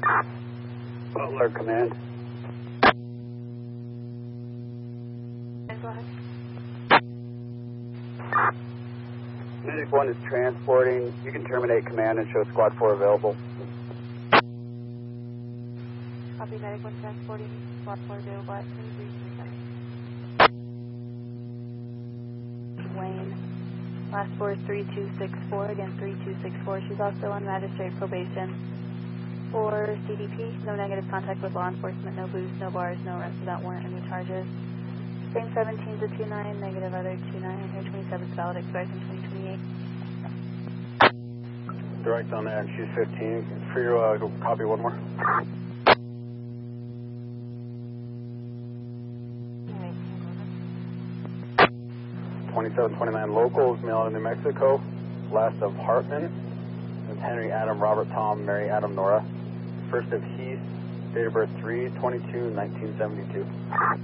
Butler, command. Go ahead. Medic 1 is transporting. You can terminate command and show Squad 4 available. Copy, Medic 1 transporting, Squad 4 available at 2337. Wayne, last four is 3264, again 3264. She's also on magistrate probation for CDP, no negative contact with law enforcement, no booze, no bars, no arrest without warrant, any charges. Same 17's a 29, negative other 29, here 27's valid, expires in 2028. Direct on there, she's 15. For your copy one more. 2729 locals, male out of New Mexico. Last of Hartman. It's Henry Adam, Robert Tom, Mary Adam Nora. First of Heath, date of birth 3/22/1972.